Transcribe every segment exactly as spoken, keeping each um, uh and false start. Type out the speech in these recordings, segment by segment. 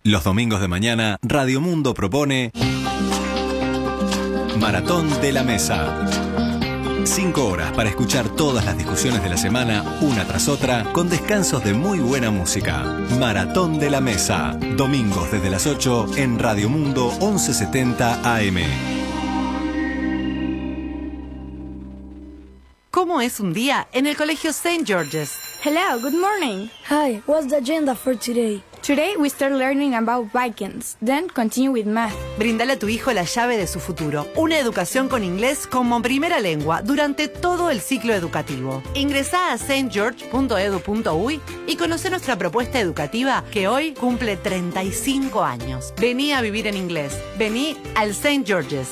Los domingos de mañana, Radio Mundo propone Maratón de la Mesa. Cinco horas para escuchar todas las discusiones de la semana, una tras otra, con descansos de muy buena música. Maratón de la Mesa. Domingos desde las ocho en Radio Mundo once setenta A M. ¿Cómo es un día en el Colegio Saint George's? Hello, good morning. Hi, what's the agenda for today? Today we start learning about Vikings, then continue with math. Brindale a tu hijo la llave de su futuro. Una educación con inglés como primera lengua durante todo el ciclo educativo. Ingresá a saint george punto edu punto uy y conoce nuestra propuesta educativa que hoy cumple treinta y cinco años. Vení a vivir en inglés. Vení al Saint George's.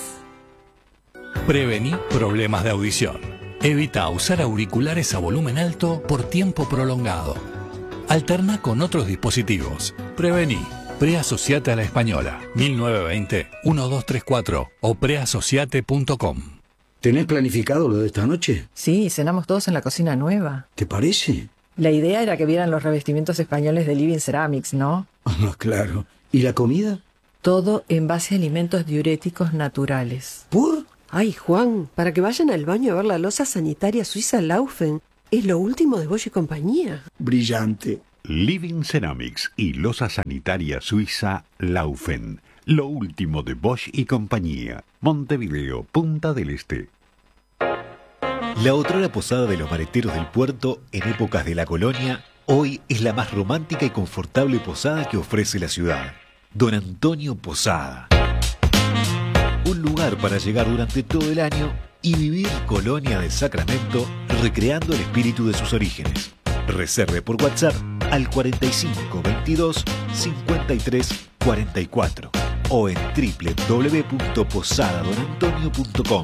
Prevení problemas de audición. Evita usar auriculares a volumen alto por tiempo prolongado. Alterna con otros dispositivos. Prevení. Preasociate a la Española. mil novecientos veinte, doce treinta y cuatro o preasociate punto com. ¿Tenés planificado lo de esta noche? Sí, cenamos todos en la cocina nueva. ¿Te parece? La idea era que vieran los revestimientos españoles de Living Ceramics, ¿no? Ah, claro. ¿Y la comida? Todo en base a alimentos diuréticos naturales. ¿Por? Ay, Juan, para que vayan al baño a ver la loza sanitaria suiza Laufen. Es lo último de Bosch y compañía. Brillante. Living Ceramics y loza sanitaria suiza Laufen. Lo último de Bosch y compañía. Montevideo, Punta del Este. La otrora posada de los mareteros del puerto en épocas de la colonia, hoy es la más romántica y confortable posada que ofrece la ciudad. Don Antonio Posada. Un lugar para llegar durante todo el año y vivir Colonia del Sacramento, recreando el espíritu de sus orígenes. Reserve por WhatsApp al cuarenta y cinco veintidós cincuenta y tres cuarenta y cuatro o en doble u doble u doble u punto posada don antonio punto com.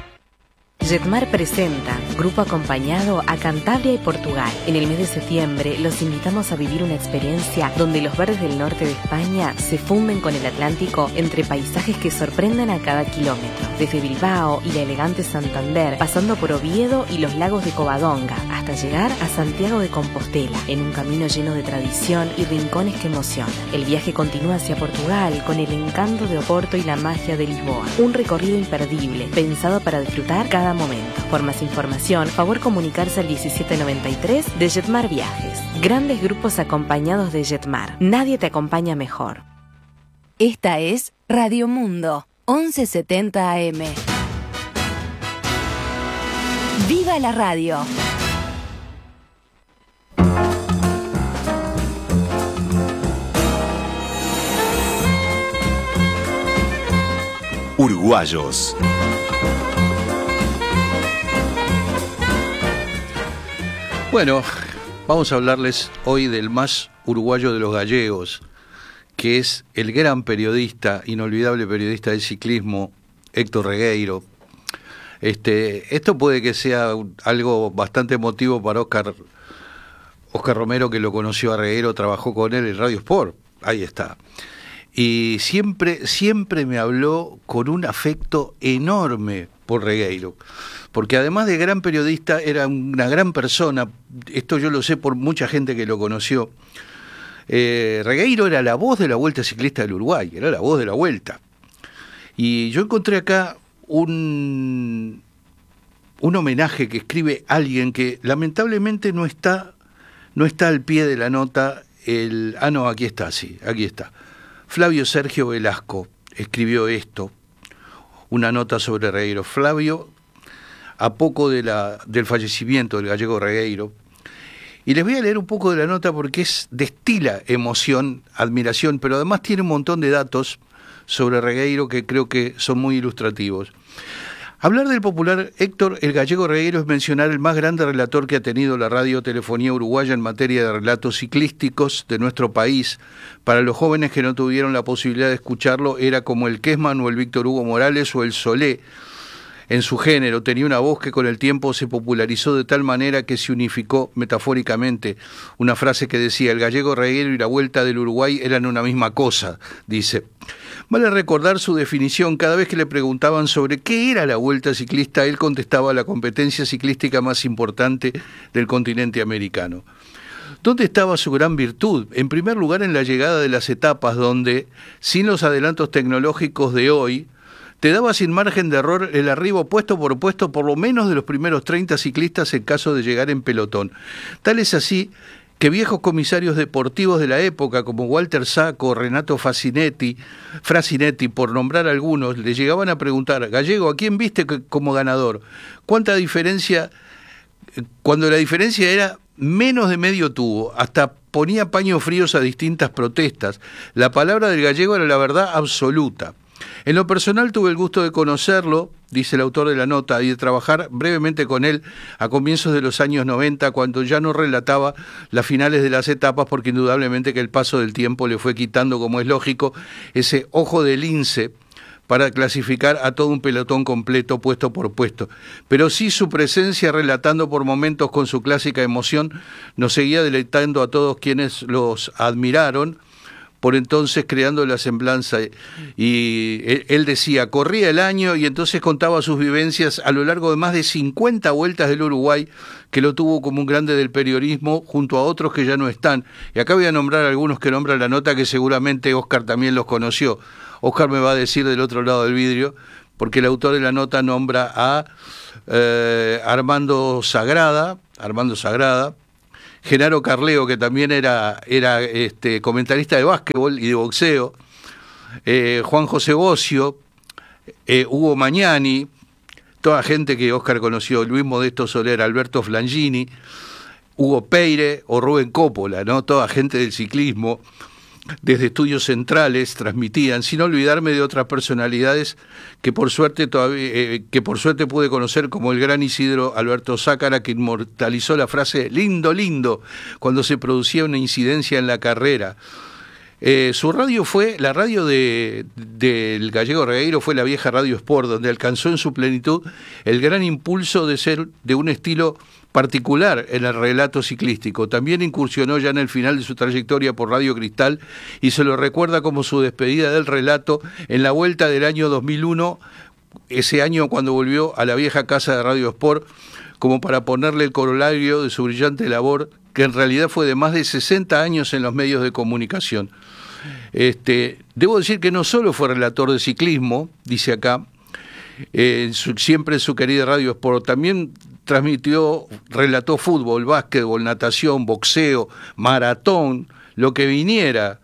Jetmar presenta Grupo Acompañado a Cantabria y Portugal. En el mes de septiembre los invitamos a vivir una experiencia donde los verdes del norte de España se funden con el Atlántico entre paisajes que sorprenden a cada kilómetro. Desde Bilbao y la elegante Santander, pasando por Oviedo y los lagos de Covadonga, hasta llegar a Santiago de Compostela, en un camino lleno de tradición y rincones que emocionan. El viaje continúa hacia Portugal con el encanto de Oporto y la magia de Lisboa. Un recorrido imperdible, pensado para disfrutar cada momento. Por más información, favor comunicarse al diecisiete noventa y tres de Jetmar Viajes. Grandes grupos acompañados de Jetmar. Nadie te acompaña mejor. Esta es Radio Mundo, once setenta A M. ¡Viva la radio! Uruguayos. Bueno, vamos a hablarles hoy del más uruguayo de los gallegos, que es el gran periodista, inolvidable periodista del ciclismo, Héctor Regueiro. Este, esto puede que sea algo bastante emotivo para Oscar, Oscar Romero, que lo conoció a Regueiro, trabajó con él en Radio Sport, ahí está. Y siempre, siempre me habló con un afecto enorme por Regueiro, porque además de gran periodista era una gran persona. Esto yo lo sé por mucha gente que lo conoció. eh, Regueiro era la voz de la Vuelta Ciclista del Uruguay, era la voz de la Vuelta, y yo encontré acá un un homenaje que escribe alguien que lamentablemente no está no está al pie de la nota. El ah no, aquí está, sí, aquí está. Flavio Sergio Velasco escribió esto, una nota sobre Regueiro. Flavio, a poco de la, del fallecimiento del gallego Regueiro, y les voy a leer un poco de la nota porque es destila emoción, admiración, pero además tiene un montón de datos sobre Regueiro que creo que son muy ilustrativos. Hablar del popular Héctor el Gallego Regueiro es mencionar el más grande relator que ha tenido la radiotelefonía uruguaya en materia de relatos ciclísticos de nuestro país. Para los jóvenes que no tuvieron la posibilidad de escucharlo, era como el Kesman o el Víctor Hugo Morales o el Solé en su género. Tenía una voz que con el tiempo se popularizó de tal manera que se unificó metafóricamente. Una frase que decía: el Gallego Regueiro y la Vuelta del Uruguay eran una misma cosa, dice. Vale recordar su definición. Cada vez que le preguntaban sobre qué era la Vuelta Ciclista, él contestaba: la competencia ciclística más importante del continente americano. ¿Dónde estaba su gran virtud? En primer lugar, en la llegada de las etapas donde, sin los adelantos tecnológicos de hoy, te daba sin margen de error el arribo puesto por puesto por lo menos de los primeros treinta ciclistas en caso de llegar en pelotón. Tal es así que viejos comisarios deportivos de la época, como Walter Sacco, Renato Frasinetti, Frasinetti, por nombrar algunos, le llegaban a preguntar: Gallego, ¿a quién viste como ganador? ¿Cuánta diferencia? Cuando la diferencia era menos de medio tubo, hasta ponía paños fríos a distintas protestas. La palabra del gallego era la verdad absoluta. En lo personal tuve el gusto de conocerlo, dice el autor de la nota, y de trabajar brevemente con él a comienzos de los años noventa, cuando ya no relataba las finales de las etapas, porque indudablemente que el paso del tiempo le fue quitando, como es lógico, ese ojo de lince para clasificar a todo un pelotón completo puesto por puesto. Pero sí su presencia, relatando por momentos con su clásica emoción, nos seguía deleitando a todos quienes los admiraron, por entonces creando la semblanza. Y él decía, corría el año y entonces contaba sus vivencias a lo largo de más de cincuenta vueltas del Uruguay, que lo tuvo como un grande del periodismo junto a otros que ya no están. Y acá voy a nombrar algunos que nombra la nota, que seguramente Óscar también los conoció. Óscar me va a decir del otro lado del vidrio, porque el autor de la nota nombra a eh, Armando Sagrada, Armando Sagrada, Genaro Carleo, que también era, era este, comentarista de básquetbol y de boxeo, eh, Juan José Bocio, eh, Hugo Magnani, toda gente que Óscar conoció, Luis Modesto Soler, Alberto Flangini, Hugo Peire o Rubén Coppola, ¿no? Toda gente del ciclismo. Desde estudios centrales transmitían, sin olvidarme de otras personalidades que por suerte todavía, eh, que por suerte pude conocer, como el gran Isidro Alberto Zácara, que inmortalizó la frase lindo, lindo, cuando se producía una incidencia en la carrera. Eh, su radio fue, la radio de, del Gallego Regueiro fue la vieja Radio Sport, donde alcanzó en su plenitud el gran impulso de ser de un estilo particular en el relato ciclístico. También incursionó ya en el final de su trayectoria por Radio Cristal y se lo recuerda como su despedida del relato en la vuelta del año dos mil uno, ese año cuando volvió a la vieja casa de Radio Sport, como para ponerle el corolario de su brillante labor, que en realidad fue de más de sesenta años en los medios de comunicación. Este, debo decir que no solo fue relator de ciclismo, dice acá, eh, su, siempre en su querida Radio Sport, también transmitió, relató fútbol, básquetbol, natación, boxeo, maratón, lo que viniera.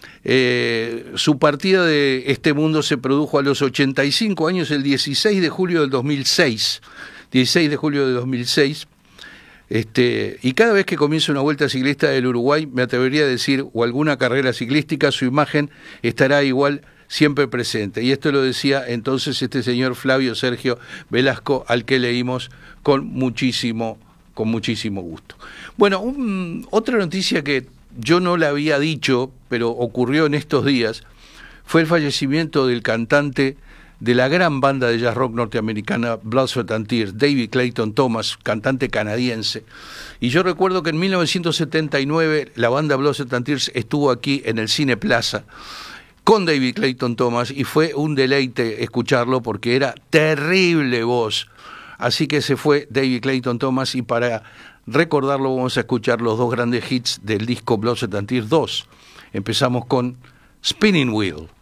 Eh, su partida de este mundo se produjo a los ochenta y cinco años, el dieciséis de julio del dos mil seis. dieciséis de julio de dos mil seis. Este, y cada vez que comienza una vuelta ciclista del Uruguay, me atrevería a decir, o alguna carrera ciclística, su imagen estará igual siempre presente. Y esto lo decía entonces este señor Flavio Sergio Velasco, al que leímos con muchísimo, con muchísimo gusto. Bueno, un, otra noticia que yo no la había dicho, pero ocurrió en estos días, fue el fallecimiento del cantante de la gran banda de jazz rock norteamericana Blood, Sweat and Tears, David Clayton Thomas, cantante canadiense. Y yo recuerdo que en mil novecientos setenta y nueve la banda Blood, Sweat and Tears estuvo aquí en el Cine Plaza con David Clayton Thomas y fue un deleite escucharlo porque era terrible voz. Así que se fue David Clayton Thomas y para recordarlo vamos a escuchar los dos grandes hits del disco Blood, Sweat and Tears dos. Empezamos con Spinning Wheel.